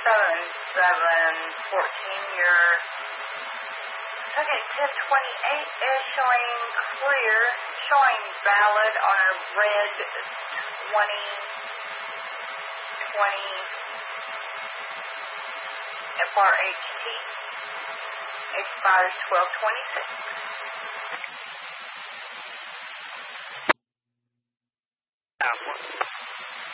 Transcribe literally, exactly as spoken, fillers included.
seven seven fourteen. Your second ten twenty-eight is showing clear, showing valid on a red twenty twenty F R H T. Expires twelve twenty-six. Yeah.